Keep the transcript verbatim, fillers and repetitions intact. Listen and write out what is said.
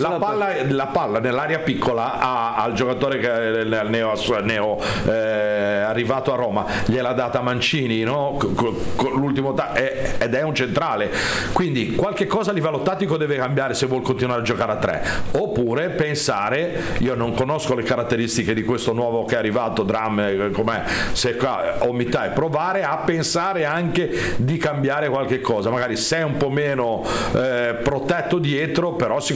visto la la palla, la palla nell'area piccola a- al giocatore che è il neo, neo eh, arrivato a Roma, gliel'ha data Mancini, no? Con, con l'ultimo ta- è, ed è un centrale, quindi qualche cosa a livello tattico deve cambiare se vuol continuare a giocare a tre, oppure pensare, io non conosco le caratteristiche di questo nuovo che è arrivato, Dram, com'è, se qua omità, e provare a pensare anche di cambiare qualche cosa, magari sei un po' meno eh, protetto dietro, però